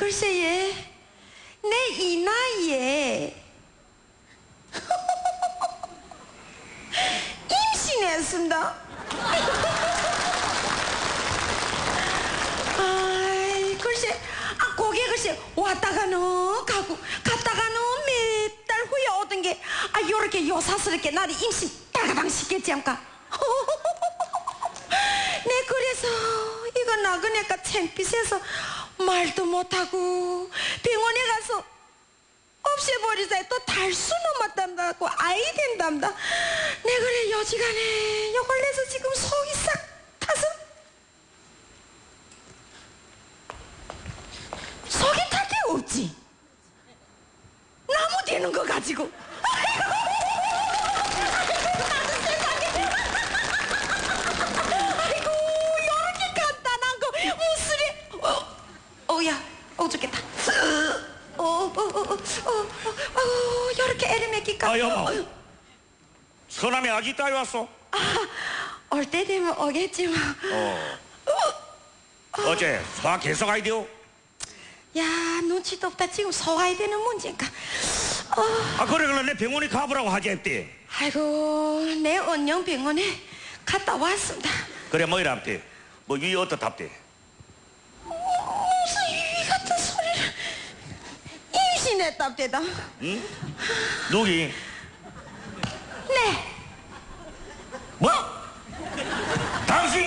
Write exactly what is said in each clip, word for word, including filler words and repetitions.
글쎄 얘 내 이 나이에 임신했습니다. 아이 글쎄 아 고개 글쎄 왔다가는 가고 갔다가는 몇 달 후에 오던 게 아 요렇게 요사스럽게 나를 임신 따가당 시켰지 않까. 내 그래서 이거 나그네가 창피해서 말도 못하고 병원에 가서 없애버리자 또 달수 넘었단다고 아이 된답니다. 내 그래 여지간에 요걸 내서 지금 속이 싹 타서 속이 탈 게 없지. 나무 되는 거 가지고 아이고 요렇게 간단한 거 무술이 어, 어야 어 죽겠다. 어, 어, 어, 어, 어, 어, 어, 요렇게 애를 맡길까? 아 여보, 서남이 아직 딸이 왔어? 아, 올 때 되면 오겠지만. 어. 어제 소화 계속 가야 돼요? 야, 눈치도 없다. 지금 소화해야 되는 문제인가? 어, 아 그래 그래 내 병원에 가보라고 하지 했대. 아이고, 내 언영병원에 갔다 왔습니다. 그래 뭐 이랍대? 뭐 위 어떻답대? 무슨 이 같은 소리를. 임신했답대다. 응? 누기? 네. 뭐? 당신?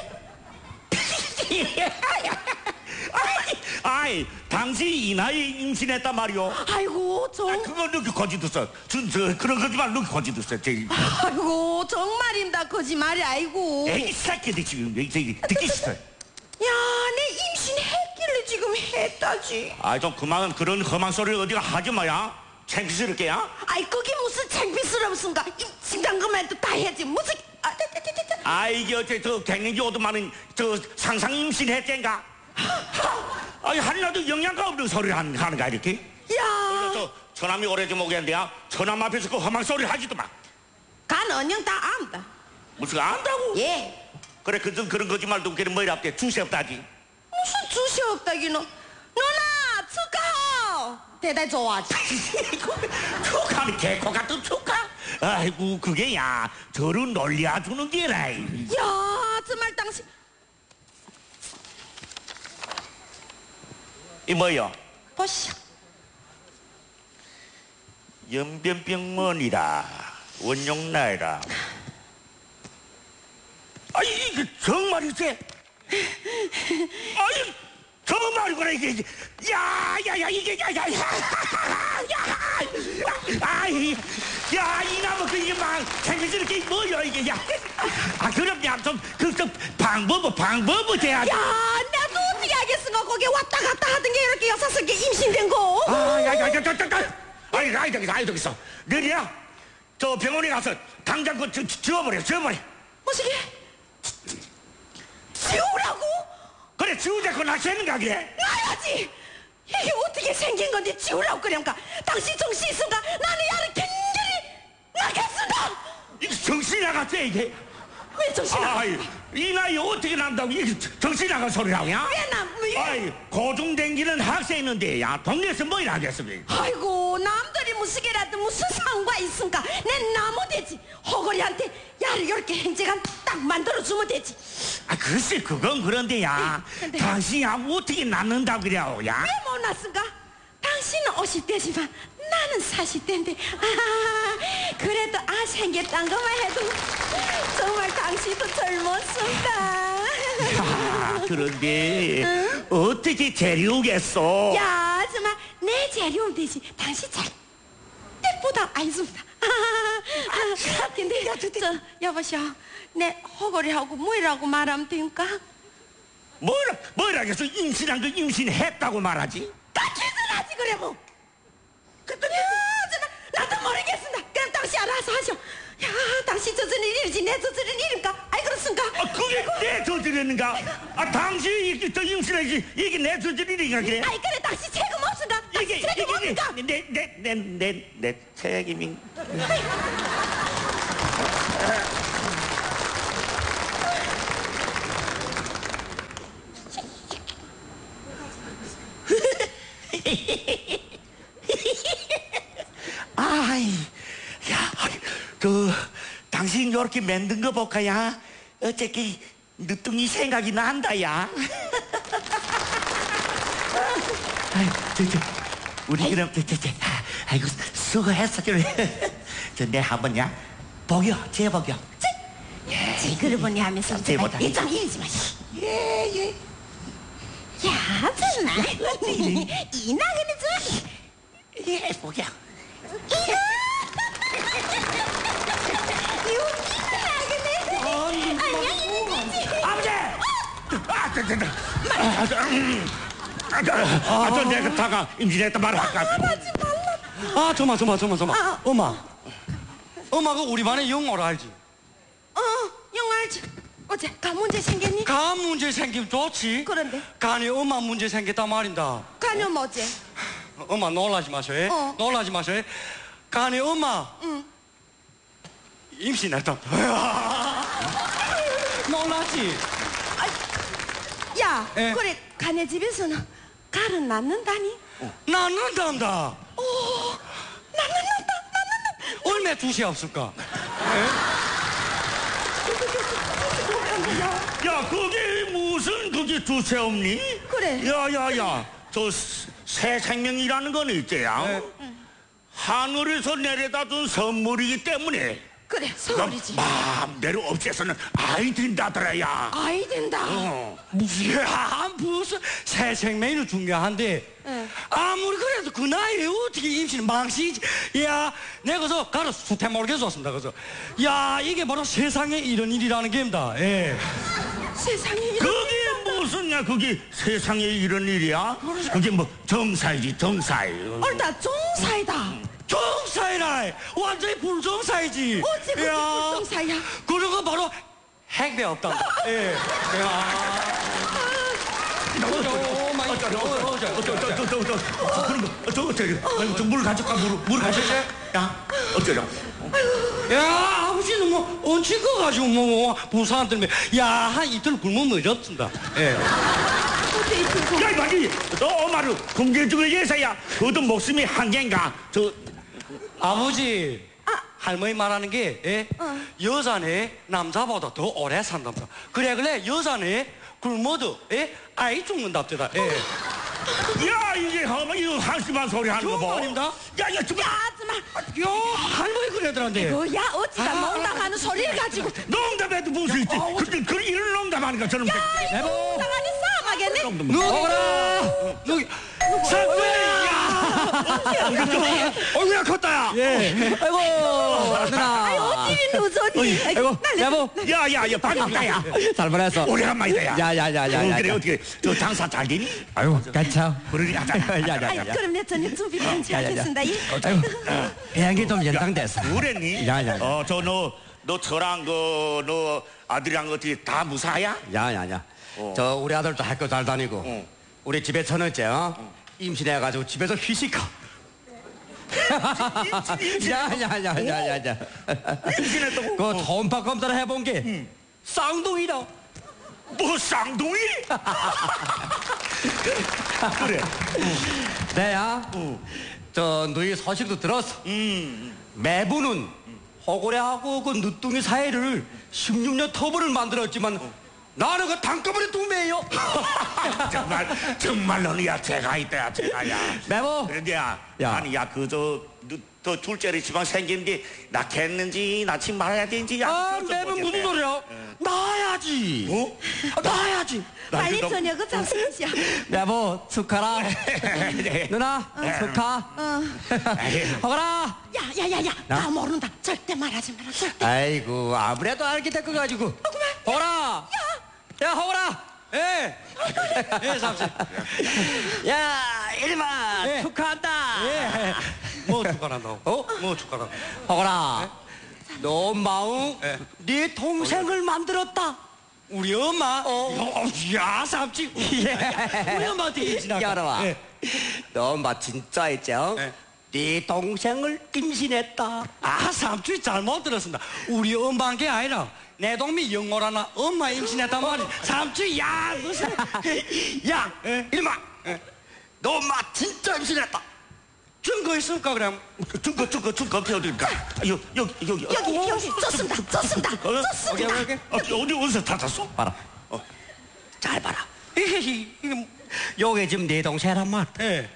아이, 아이, 당신 이 나이에 임신했단 말이오. 아이고, 정. 아, 그거 누기 거짓했어. 저, 저, 그런 거짓말 누기 거짓했어. 저기. 아이고, 정말입니다. 거짓말이 아이고. 에이, 새끼들 지금 여기 저기 듣기 싫어. 야, 내 임신했길래 지금 했다지. 아, 좀 그만 그런 험한 소리를 어디가 하지 마야. 창피스럽게야. 아이, 그게 무슨 창피스럽습니까? 임신한 것만 다 해야지. 무슨. 아, 다, 다, 다, 다. 아, 이게 어째 저 갱년기 오도만은 저 상상 임신했댄가? 아니 하나도 영양가 없는 소리를 하는, 하는가 이렇게? 야, 저 처남이 오래 좀 오겠는데야. 처남 앞에서 그 험한 소리 하지도 마. 간 언영 다 안다. 무슨 안다고? 예. 그래 그런 그런 거짓말도 그런 뭐랍대 주시 없다지. 무슨 주시 없다기는. 누나 축하. 대단히 좋아하지. 축하는 개코 같은 축하? 아이고 그게 야 저를 놀려주는 게라. 야, 정말 당신. 이 뭐요? 보시오. 연변병원이라 원용나이라. 아이 이게 정말이지? 아이 정말이구나 이게. 야야야 이게 야야야. 아이 야 이나무 그 이게 막 생기지 이게 뭐야 이게 야. 아 그럼 야좀그 방법은 방법은 돼야지. 야, 나도 어떻게 하겠습니까? 거기 왔다 갔다 하던 게 이렇게 여사스럽게 임신된 거. 아야야야야야. 아이 아이 저기 아이 저기 있어. 너희야 저 병원에 가서 당장 그 지- 지워버려 지워버려. 뭐시게? 지우라고? 그래 지우자 그거 낚시했는가 그래? 나야지. 이게 어떻게 생긴 건데 지우라고 그런가? 당신 정신 있은가? 나는 야를 갱년이 나겠습니다. 이게 정신이 나갔지 이게. 왜 정신 나가? 아이 이 나이에 어떻게 난다고 이게 정신이 나간 소리라고야? 왜 나? 왜? 아이 고중 댕기는 학생 있는데 야 동네에서 뭐 일하겠습니까? 아이고 남들이 무슨 무슨 상관 있습니까? 내 나무 되지. 허거리한테 야를 이렇게 행제간 딱 만들어주면 되지. 아 글쎄 그건 그런데 야 근데- 당신이 어떻게 낳는다고 그래요 야? 왜 못 났습니까? 당신은 오십 대지만 나는 사십 대인데 아, 그래도 아 생겼단 것만 해도 정말 당신도 젊었습니다. 아, 그런데 어떻게 재료겠어? 야 정말 내 재료면 되지. 당신 절대보다 아니습니다. 아, 근데 저 여보시오 내 허거리하고 뭐라고 말하면 됩니까? 뭐라 뭐라겠어 임신한 거 임신했다고 말하지? 당신은 하지 그래 뭐. 그랬더니 정말 나도 모르겠습니다. 그냥 당신 알아서 하죠. 야 당신 저저는 일이지 내 저저는 일인가? 아이 그렇습니까? 아 그게 내 저질이는가? 아 당신이 이게 저 임신하지 이게 내 저질이니까 그래? 아이 그래 당신 책임 없습니까? 이게 당신 책임 없습니까? 이게 내 내 내 내 내 책임인. 아이, 야, 그 당신 요렇게 만든 거 볼까야? 어쨌게 늦둥이 생각이 난다, 야. 아이, 저, 저, 우리 그럼, 저, 저, 저, 아이고, 수고했어, 그래. 저, 내 한번야, 복여, 제복여. 지그를 보니 하면서 제보다. 일장 이러지 마. 예, 예. 야, 정나. 이 나그네 좀. 예, 복여. 아버지! 아, 저, 저, 저. 아, 저, 음. 아, 저, 아, 저 내가 다가 임신했단 말을 할까? 아, 저마, 저마, 저마, 저마. 엄마. 엄마가 우리 반에 영어를 알지? 어, 영 알지. 어제 가 문제 생겼니? 간 문제 생기면 좋지. 그런데? 간이 엄마 문제 생겼단 말인다. 가녀 뭐지? 엄마 놀라지 마셔. 어. 놀라지 마셔. 간이 엄마 응. 임신했다. 놀라지? 야, 예. 그래 가네 집에서는 갈은 낳는다니? 낳는단다. 낳는다, 낳는다. 얼마 두시 없을까? 야, 그게 무슨 그게 두세 없니? 그래. 야, 야, 야, 저 새 생명이라는 건 있지야. 네. 하늘에서 내려다 준 선물이기 때문에 그래, 그럼 서울이지. 마음대로 없애서는 아이 된다더라, 야. 아이 된다. 어. 야, 무슨 새 생명이 중요한데 응. 아무리 그래도 그 나이에 어떻게 임신 망치지? 야, 내가 그래서 가서 수태 모르게 줬습니다. 그래서 야, 이게 바로 세상에 이런 일이라는 게입니다. 예. 세상에 이런. 그게 무슨야, 그게 세상에 이런 일이야? 그게 뭐 정사이지, 정사이. 얼다 종사이다. 정사이라 완전히 불정사이지. 어째 그게 야, 불정사야? 그런 거 바로 행배 없다. 예. 야. 어쩌, 많이 어쩌, 어쩌, 어쩌, 저, 저, 저, 저, 그런 거, 저, 저, 아이고, 저 물 가져가, 물, 물 가져가. 야, 어쩌려? 야, 아버지는 뭐 얹힌 거 가지고 뭐, 뭐 부산 때문에 야한 이틀 굶으면 늦었습니다. 예. 어째 이틀 굶- 야, 이봐지, 너 엄마를 공개적으로 예사야. 그것도 목숨이 한 개인가? 저, 아버지, 할머니 말하는 게 예? 어. 여자네 남자보다 더 오래 산답니다. 그래 그래 여자네 굶어도 예? 아이 죽는답니다. 예. 야, 이게 하면 이거 한심한 소리 하는 거 좋은 봐. 말입니다. 야, 야, 정말. 야, 하지마. 요 할머니 그러더란데. 뭐야, 어찌다 아. 농담하는 소리를 가지고. 농담해도 무슨 있지? 근데 그 이런 농담하니까 저는. 내보. 농담하니 싸움하겠네. 누구라? 여기 상구야. 얼굴이 컸다, 야. 예. 아이고 아이, 누나. 어찌 늦었니? 아이고 여보. 야, 야, 야, 반갑다, 야. 잘 보냈어. 오래간만이다, 야. 야야야야야. 어, 그래, 어떻게, 저 장사 잘 되니? 아이고 괜찮아. 그러니 하자. 아이, 야야야. 그럼 내 저녁 준비 반지 야, 야, 야. 하겠습니다. 이. 아이고 해양기 좀 연장됐어. 그랬니? 야, 야, 야. 어, 저, 너, 너 저랑 그, 너 아들이랑 어떻게 다 무사야? 야야야. 어. 저 우리 아들도 학교 잘 다니고 어. 우리 집에 저녁째 어? 임신해가지고 집에서 휴식하. 야야야야야야. 임신했다고? 그 돈파 검사를 해본 게 쌍둥이다. 뭐, 쌍둥이? 그래. 내야. 어. 저 너희 소식도 들었어. 음. 매부는 호고래하고 그 늦둥이 사이를 십육 년 터벌을 만들었지만 나는 그 단꺼번에 동매예요. 정말, 정말 너는 야, 제가 있다, 야, 제가, 야. 매부. 그런데 야, 야. 아니, 야, 그, 저, 너, 더 둘째를 지방 생긴데, 낳겠는지, 낳지 말아야 되는지, 야. 아 그거 좀 매부 무슨 모르겠네. 소리야? 나야지. 어? 아, 나야지. 빨리 나 저녁을 잡수시오. 매부 축하라. 네. 누나 축하. 어. 호거라. 야, 야, 야, 야. 나? 나 모른다. 절대 말하지 마라. 절대. 아이고 아무래도 알게 될 거 가지고. 호거라. 야 호거라. 예. 예, 삼촌. 야 이리마 예. 축하한다. 예. 뭐 축하한다고? 어? 뭐 축하한다고? 호거라. 너 마음 예. 네 동생을 만들었다. 우리 엄마? 어. 야, 삼촌. 우리 엄마한테 임신할까? 여러와. 예. 너 엄마 진짜 있죠? 예. 네 동생을 임신했다. 아, 삼촌이 잘못 들었습니다. 우리 엄마한 게 아니라 내 동미 영어라나 엄마 임신했단 말이야. 삼촌, 야, 무슨. 야 예. 이리마. 너 마 진짜 임신했다. 증거 있을까 그럼? 증거 증거 증거 어디 어딜까? 여기 여기 여기 여기 여기 좋습니다 좋습니다 어? 좋습니다. 오케이, 오케이. 어, 어디 어디서 찾았어? 봐라. 어. 잘 봐라. 이게 요게 지금 내 동생란 말. 예.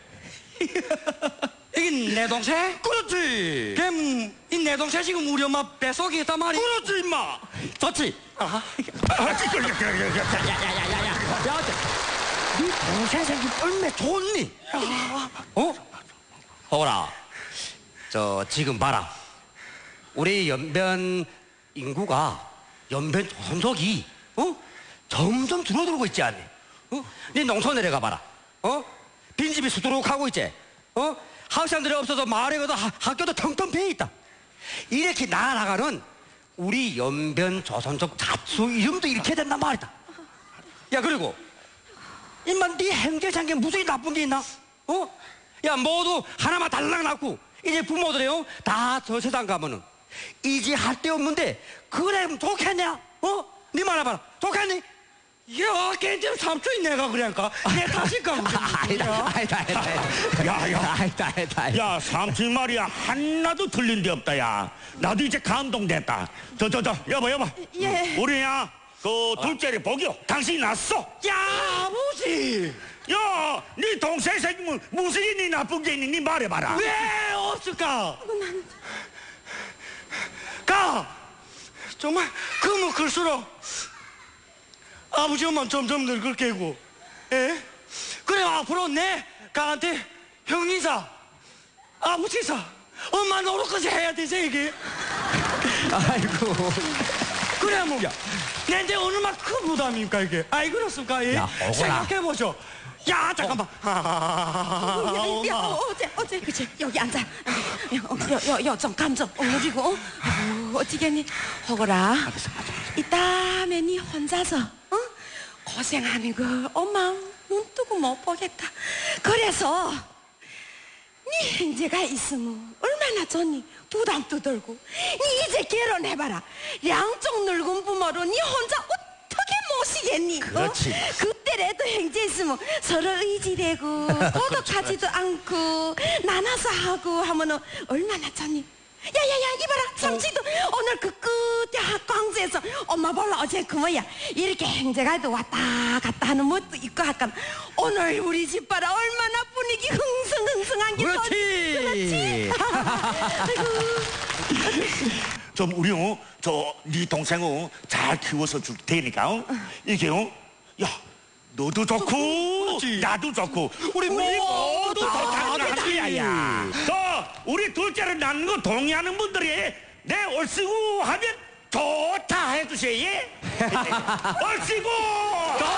이게 내 동생? 그렇지. 그럼 이 내 동생 지금 우리 엄마 뱃속에 있단 말이야? 그렇지 임마. 좋지. 아, 아, 지금 여기 여기 여기. 야야야야야. 야, 네 동생 생긴 얼마 좋니? 어? 호라. 저 지금 봐라. 우리 연변 인구가 연변 조선족이 어 점점 줄어들고 있지 않니? 어? 네 농촌 내려가 봐라. 어? 빈집이 수두룩하고 있지. 어? 학생들이 없어서 마을에 가도 하- 학교도 텅텅 비어 있다. 이렇게 나아가는 우리 연변 조선족 자수 이름도 이렇게 된단 말이다. 야 그리고 임만 네 행제장게 무슨 나쁜 게 있나? 어? 야 모두 하나만 달랑 낳고 이제 부모들이요 다 저 세상 가면은 이제 할 데 없는데 그래 좋겠냐? 어? 네 말해봐라 좋겠니? 야, 걔좀 삼촌이 내가 그러니까 내 탓일까? 아니다 아니다 아니다 야, 야. 아니다 아니다 야 삼촌 말이야 하나도 틀린 데 없다 야. 나도 이제 감동됐다. 저 저 저 여보 여보. 예. 우리야 그 둘째를 복이요. 당신이 낳았어. 야, 아버지 야, 네 동생 생기면 무슨 일이 나쁜 게 있니? 네 말해봐라. 왜 없을까? 가 정말 그러면 클수록 아버지 엄마는 점점 늙을 게고, 예? 그래 앞으로 내 가한테 형이사, 아버지사, 엄마 노릇까지 해야 되지 이게. 아이고 그래 뭐, 내한테 얼마나 큰 부담입니까 이게? 아이 그렇습니까? 예? 야, 억울하. 생각해 보죠. 야 잠깐만. 야, 야, 어제 어제 그치 여기 앉아. 여여여좀 감 좀 올리고. 아이고, 어찌겠니? 허거라. 이따면 니 혼자서 어? 고생하는 거 엄마 눈 뜨고 못 보겠다. 그래서 니 형제가 있으면 얼마나 좋니? 부담도 덜고. 니 이제 결혼해봐라. 양쪽 늙은 부모로 니 혼자 어떻게 모시겠니? 그렇지. 어? 그때라도 형제 있으면 서로 의지되고 도덕하지도 않고 나눠서 하고 하면은 얼마나 좋니? 야야야 이봐라 삼치도 오늘 그 끝에 광주에서 엄마 몰라 어제 그 뭐야 이렇게 형제가도 왔다 갔다 하는 것도 있고 하까 오늘 우리 집 봐라 얼마나 분위기 흥성흥성한 게 그렇지. 아이고 좀 우리 어, 저네 동생을 잘 키워서 줄 테니까 어? 이게 어? 야 너도 좋고 그렇지. 나도 좋고 우리 모두 다 좋다는 좋지. 거야 야. 저 우리 둘째를 낳는 거 동의하는 분들이 내 얼씨구 하면 좋다 해주세요. 예? 얼씨구